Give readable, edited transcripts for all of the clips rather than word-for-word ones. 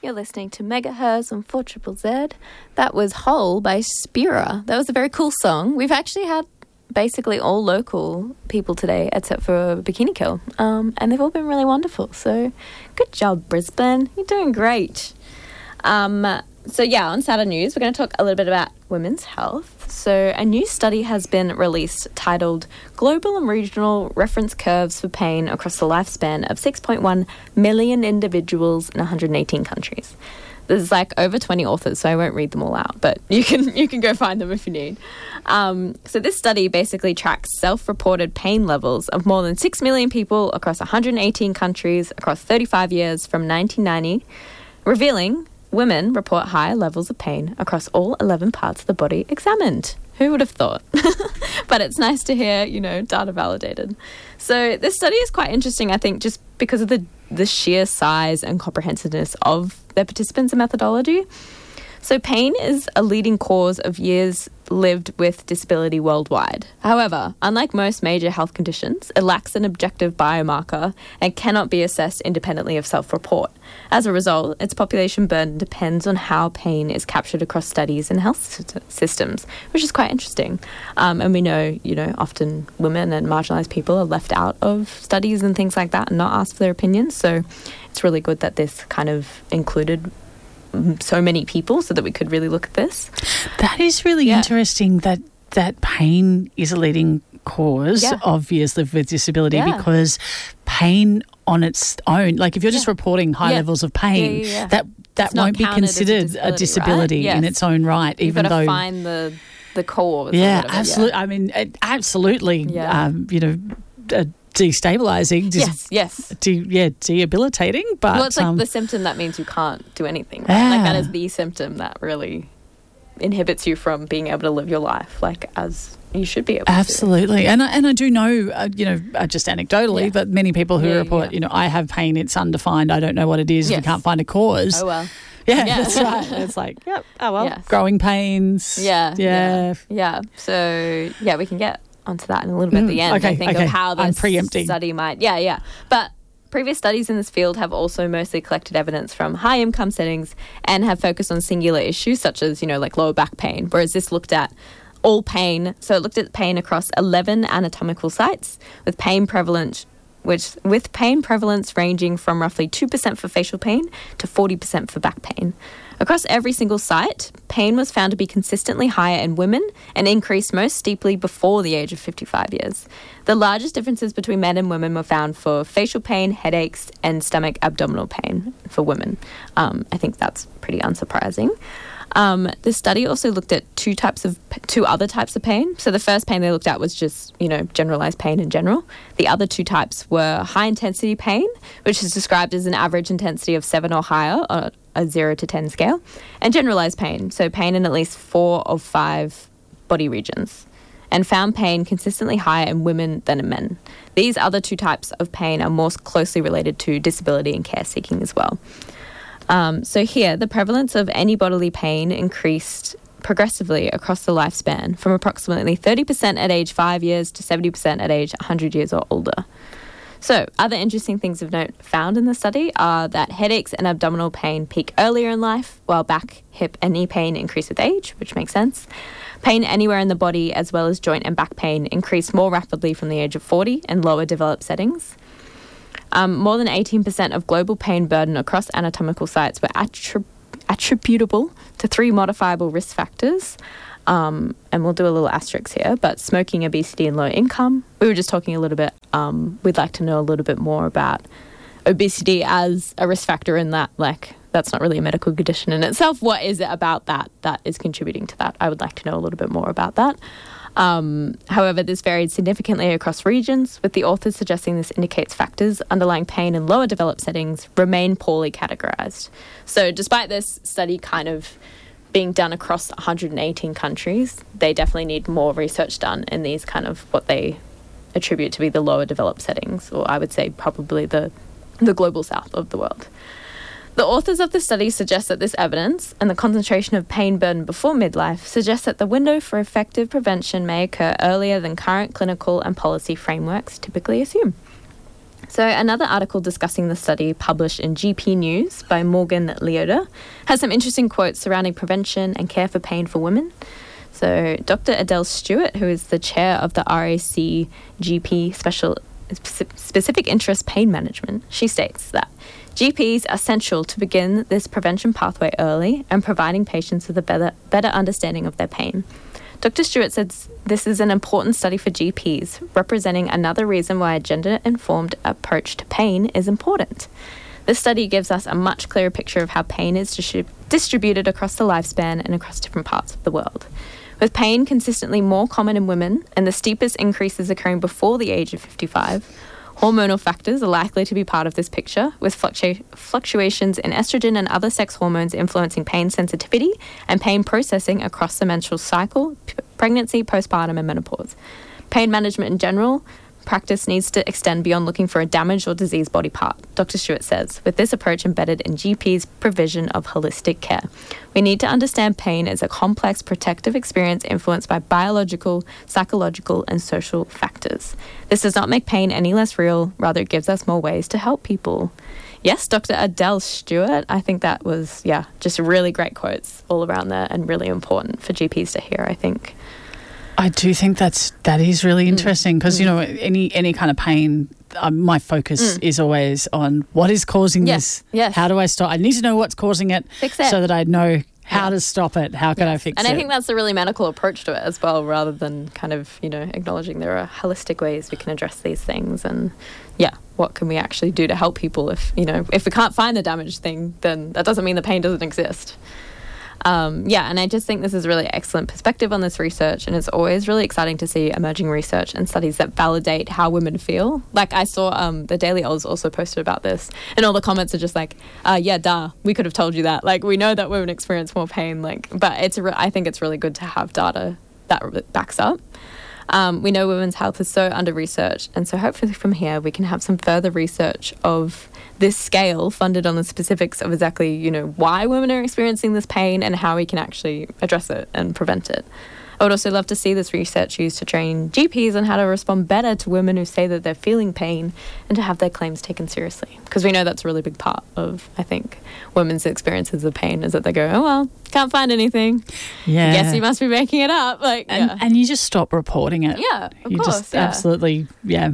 You're listening to Megahertz on 4ZZZ. That was Whole by Spira. That was a very cool song. We've actually had basically all local people today except for Bikini Kill. And they've all been really wonderful. So good job, Brisbane. You're doing great. So yeah, on Saturn News, we're going to talk a little bit about women's health. So a new study has been released titled Global and Regional Reference Curves for Pain Across the Lifespan of 6.1 million individuals in 118 countries. There's like over 20 authors, so I won't read them all out, but you can go find them if you need. So this study basically tracks self-reported pain levels of more than 6 million people across 118 countries across 35 years from 1990, revealing women report higher levels of pain across all 11 parts of the body examined. Who would have thought? But it's nice to hear, data validated. So this study is quite interesting, I think, just because of the sheer size and comprehensiveness of their participants and methodology. So pain is a leading cause of years lived with disability worldwide. However, unlike most major health conditions, it lacks an objective biomarker and cannot be assessed independently of self-report. As a result, its population burden depends on how pain is captured across studies and health systems, which is quite interesting. And we know, often women and marginalised people are left out of studies and things like that and not asked for their opinions. So it's really good that this kind of included so many people so that we could really look at this. That is really interesting that pain is a leading cause of years lived with disability because pain on its own, like if you're just reporting high levels of pain, that won't be considered a disability right? in its own right. You've even got to though find the cause. Yeah, absolutely. I mean, absolutely. Destabilizing, debilitating. But it's like the symptom that means you can't do anything. Right? Like that is the symptom that really inhibits you from being able to live your life like as you should be able to. Absolutely. And I do know, just anecdotally, but many people who report, I have pain, it's undefined, I don't know what it is, we can't find a cause. Oh, well. Yeah, that's right. It's like, growing pains. Yeah. So, we can get onto that in a little bit at the end. Okay, I think of how this preempting. study might... Yeah. But previous studies in this field have also mostly collected evidence from high-income settings and have focused on singular issues such as, like lower back pain, whereas this looked at all pain. So it looked at pain across 11 anatomical sites with pain prevalence ranging from roughly 2% for facial pain to 40% for back pain. Across every single site, pain was found to be consistently higher in women and increased most steeply before the age of 55 years. The largest differences between men and women were found for facial pain, headaches, and stomach abdominal pain for women. I think that's pretty unsurprising. The study also looked at two other types of pain. So the first pain they looked at was just, generalized pain in general. The other two types were high-intensity pain, which is described as an average intensity of 7 or higher on a 0 to 10 scale, and generalized pain, so pain in at least 4 of 5 body regions, and found pain consistently higher in women than in men. These other two types of pain are more closely related to disability and care seeking as well. So here, the prevalence of any bodily pain increased progressively across the lifespan from approximately 30% at age 5 years to 70% at age 100 years or older. So other interesting things of note found in the study are that headaches and abdominal pain peak earlier in life, while back, hip and knee pain increase with age, which makes sense. Pain anywhere in the body, as well as joint and back pain, increase more rapidly from the age of 40 in lower developed settings. More than 18% of global pain burden across anatomical sites were attributable to 3 modifiable risk factors. And we'll do a little asterisk here, but smoking, obesity, and low income. We were just talking a little bit, we'd like to know a little bit more about obesity as a risk factor in that, that's not really a medical condition in itself. What is it about that is contributing to that? I would like to know a little bit more about that. However, this varied significantly across regions, with the authors suggesting this indicates factors underlying pain in lower developed settings remain poorly categorized. So despite this study kind of being done across 118 countries, they definitely need more research done in these kind of what they attribute to be the lower developed settings, or I would say probably the global south of the world. The authors of the study suggest that this evidence and the concentration of pain burden before midlife suggests that the window for effective prevention may occur earlier than current clinical and policy frameworks typically assume. So another article discussing the study published in GP News by Morgan Leota has some interesting quotes surrounding prevention and care for pain for women. So Dr. Adele Stewart, who is the chair of the RAC GP Specific Interest Pain Management, she states that GPs are essential to begin this prevention pathway early and providing patients with a better understanding of their pain. Dr. Stewart says this is an important study for GPs, representing another reason why a gender-informed approach to pain is important. This study gives us a much clearer picture of how pain is distributed across the lifespan and across different parts of the world. With pain consistently more common in women and the steepest increases occurring before the age of 55, hormonal factors are likely to be part of this picture, with fluctuations in estrogen and other sex hormones influencing pain sensitivity and pain processing across the menstrual cycle, pregnancy, postpartum, and menopause. Pain management in general practice needs to extend beyond looking for a damaged or diseased body part, Dr. Stewart says, with this approach embedded in GP's provision of holistic care. We need to understand pain as a complex protective experience influenced by biological, psychological, and social factors. This does not make pain any less real, rather it gives us more ways to help people. Yes, Dr. Adele Stewart, I think that was, just really great quotes all around there and really important for GPs to hear, I think. I do think that is really interesting because, any kind of pain, my focus is always on what is causing this. Yes. How do I stop? I need to know what's causing it, fix it, so that I know how to stop it. How can I fix it? And I think that's a really medical approach to it as well, rather than kind of, acknowledging there are holistic ways we can address these things. And what can we actually do to help people if we can't find the damaged thing, then that doesn't mean the pain doesn't exist. And I just think this is a really excellent perspective on this research, and it's always really exciting to see emerging research and studies that validate how women feel. Like I saw the Daily Oz also posted about this, and all the comments are just like, we could have told you that. Like, we know that women experience more pain, but I think it's really good to have data that backs up. We know women's health is so under-researched, and so hopefully from here we can have some further research of this scale funded on the specifics of exactly, why women are experiencing this pain and how we can actually address it and prevent it. I would also love to see this research used to train GPs on how to respond better to women who say that they're feeling pain and to have their claims taken seriously. Because we know that's a really big part of, I think, women's experiences of pain is that they go, oh, well, can't find anything. Yeah. Guess you must be making it up. And you just stop reporting it. Yeah, of you course. Just absolutely,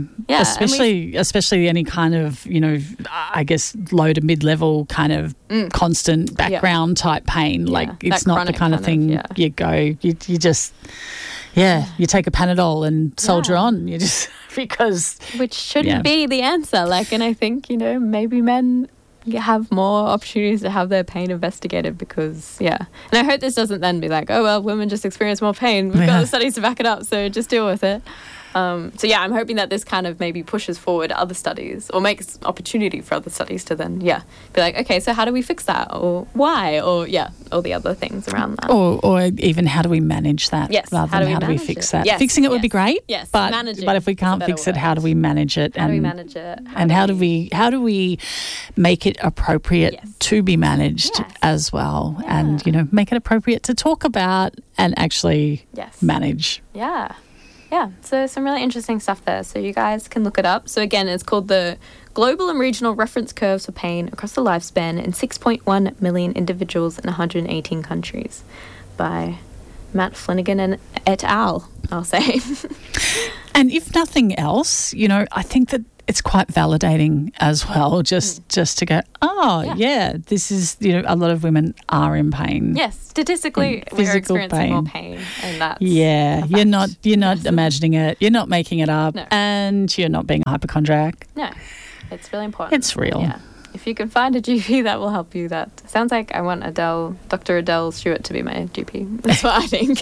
Especially any kind of, I guess low to mid-level kind of constant background type pain. Like it's not the kind of thing you go, you just... you take a Panadol and soldier on. You just because which shouldn't be the answer. And I think maybe men have more opportunities to have their pain investigated because and I hope this doesn't then be like, oh well, women just experience more pain. We've got the studies to back it up, so just deal with it. I'm hoping that this kind of maybe pushes forward other studies or makes opportunity for other studies to then, be like, okay, so how do we fix that? Or why? Or, all the other things around that. Or even how do we manage that? Yes. Rather than how do we fix that? Yes. Fixing it would be great. Yes. But if we can't fix it, how do we manage it? How do we manage it? How do we make it appropriate to be managed as well? Yeah. And, make it appropriate to talk about and actually manage. Yeah. Yeah, so some really interesting stuff there. So you guys can look it up. So again, it's called the Global and Regional Reference Curves for Pain Across the Lifespan in 6.1 million individuals in 118 countries by Matt Flanagan and et al., I'll say. And if nothing else, I think that it's quite validating as well, just to go, this is, a lot of women are in pain. Yes, statistically, we're experiencing more pain, and that's you're not imagining it, you're not making it up, and you're not being a hypochondriac. No, it's really important. It's real. Yeah. If you can find a GP that will help you, that sounds like I want Dr. Adele Stewart to be my GP. That's what I think.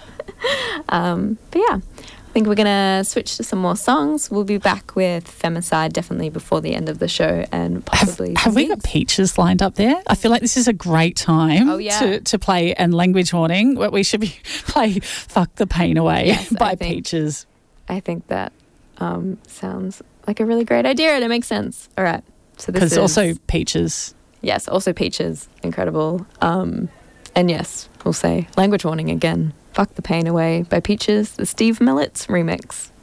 I think we're going to switch to some more songs. We'll be back with Femicide definitely before the end of the show and possibly... Have we got Peaches lined up there? I feel like this is a great time to play and language warning. We should be play Fuck the Pain Away by Peaches. I think that sounds like a really great idea and it makes sense. All right. So this is... Because also Peaches. Yes, also Peaches. Incredible. And yes, we'll say language warning again. Fuck the Pain Away by Peaches, the Steve Millets remix.